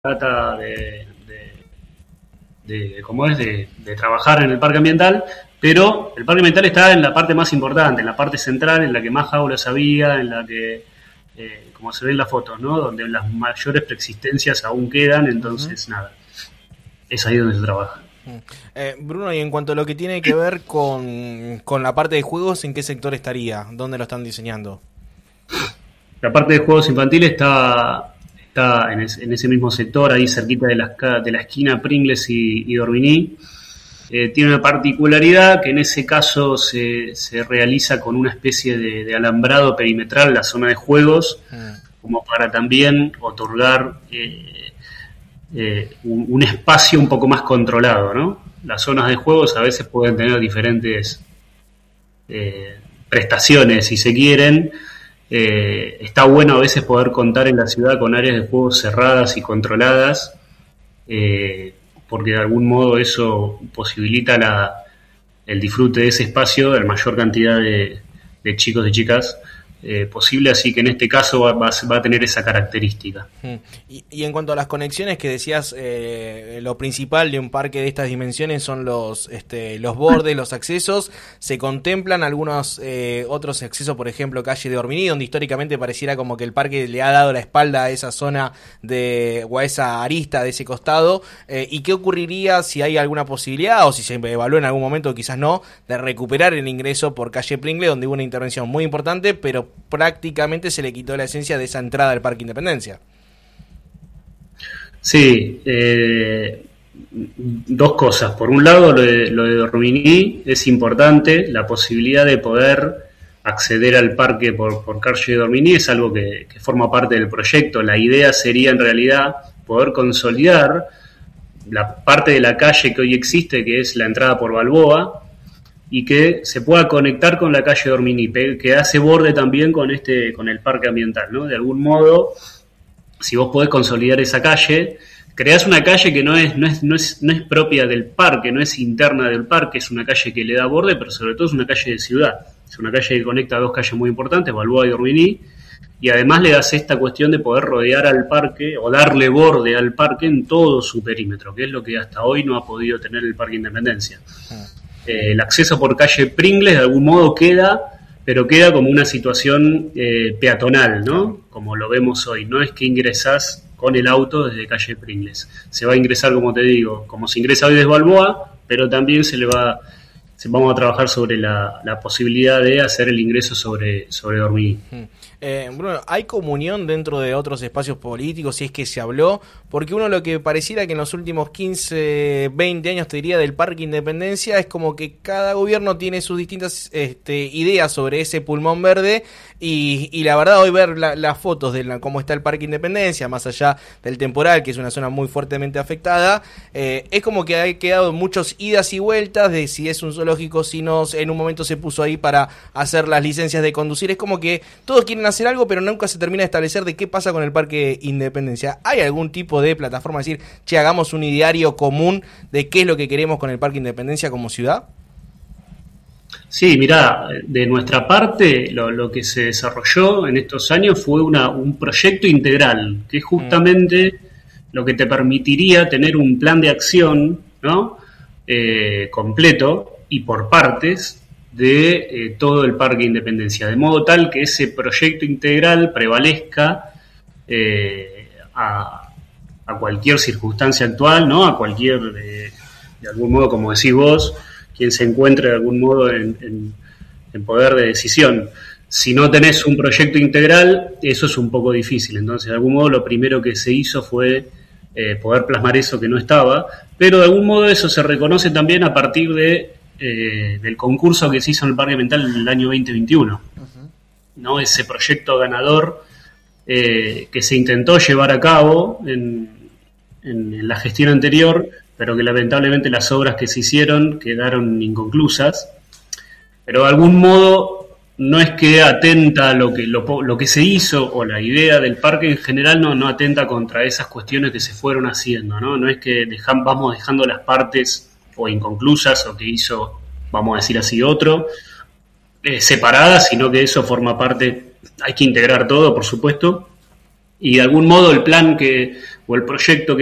trata ¿cómo es? De trabajar en el parque ambiental, pero el parque ambiental está en la parte más importante, en la parte central, en la que más jaulas había, en la que, como se ve en las fotos, ¿no? Donde las mayores preexistencias aún quedan, entonces nada, es ahí donde se trabaja. Bruno, y en cuanto a lo que tiene que ver con la parte de juegos, ¿en qué sector estaría? ¿Dónde lo están diseñando? La parte de juegos infantiles está en ese mismo sector, ahí cerquita de la esquina Pringles y Dormini. Tiene una particularidad que en ese caso se realiza con una especie de alambrado perimetral la zona de juegos, como para también otorgar un espacio un poco más controlado, ¿no? Las zonas de juegos a veces pueden tener diferentes prestaciones, si se quieren. Está bueno a veces poder contar en la ciudad con áreas de juegos cerradas y controladas, porque de algún modo eso posibilita el disfrute de ese espacio de la mayor cantidad de chicos y chicas posible, así que en este caso va a tener esa característica. Y en cuanto a las conexiones que decías, lo principal de un parque de estas dimensiones son los bordes, los accesos. ¿Se contemplan algunos otros accesos, por ejemplo, calle de Orminí, donde históricamente pareciera como que el parque le ha dado la espalda a esa zona o a esa arista de ese costado? ¿Y qué ocurriría si hay alguna posibilidad, o si se evalúa en algún momento, quizás no, de recuperar el ingreso por calle Pringle, donde hubo una intervención muy importante, pero prácticamente se le quitó la esencia de esa entrada al Parque Independencia? Sí, dos cosas. Por un lado, lo de Dormini es importante, la posibilidad de poder acceder al parque por calle Dormini es algo que forma parte del proyecto. La idea sería en realidad poder consolidar la parte de la calle que hoy existe, que es la entrada por Balboa, y que se pueda conectar con la calle Dormini, que hace borde también con el parque ambiental, ¿no? De algún modo, si vos podés consolidar esa calle, creás una calle que no es propia del parque, no es interna del parque, es una calle que le da borde, pero sobre todo es una calle de ciudad. Es una calle que conecta dos calles muy importantes, Balboa y Dormini, y además le das esta cuestión de poder rodear al parque o darle borde al parque en todo su perímetro, que es lo que hasta hoy no ha podido tener el Parque Independencia. El acceso por calle Pringles de algún modo queda, pero queda como una situación peatonal, ¿no? Como lo vemos hoy. No es que ingresás con el auto desde calle Pringles. Se va a ingresar, como te digo, como se ingresa hoy desde Balboa, pero también vamos a trabajar sobre la posibilidad de hacer el ingreso sobre Dormini. Bruno, ¿hay comunión dentro de otros espacios políticos, si es que se habló? Porque uno lo que pareciera que en los últimos 15, 20 años, te diría, del Parque Independencia, es como que cada gobierno tiene sus distintas ideas sobre ese pulmón verde, y la verdad hoy ver las fotos de cómo está el Parque Independencia, más allá del temporal, que es una zona muy fuertemente afectada, es como que ha quedado muchas idas y vueltas de si es un zoológico, si no, en un momento se puso ahí para hacer las licencias de conducir. Es como que todos quieren hacer algo, pero nunca se termina de establecer de qué pasa con el Parque Independencia. ¿Hay algún tipo de plataforma, decir, che, hagamos un ideario común de qué es lo que queremos con el Parque Independencia como ciudad? Sí, mirá, de nuestra parte lo que se desarrolló en estos años fue un proyecto integral, que es justamente lo que te permitiría tener un plan de acción, ¿no? Completo y por partes de todo el Parque Independencia, de modo tal que ese proyecto integral prevalezca a cualquier circunstancia actual, ¿no? A cualquier, de algún modo, como decís vos, quien se encuentre de algún modo en poder de decisión. Si no tenés un proyecto integral, eso es un poco difícil. Entonces, de algún modo, lo primero que se hizo fue poder plasmar eso que no estaba, pero de algún modo eso se reconoce también a partir del concurso que se hizo en el Parque Ambiental en el año 2021, ¿no? Ese proyecto ganador que se intentó llevar a cabo en la gestión anterior, pero que lamentablemente las obras que se hicieron quedaron inconclusas, pero de algún modo no es que atenta lo que se hizo, o la idea del parque en general no atenta contra esas cuestiones que se fueron haciendo, ¿no? No es que vamos dejando las partes o inconclusas, o que hizo, vamos a decir así, otro, separadas, sino que eso forma parte, hay que integrar todo, por supuesto, y de algún modo el plan o el proyecto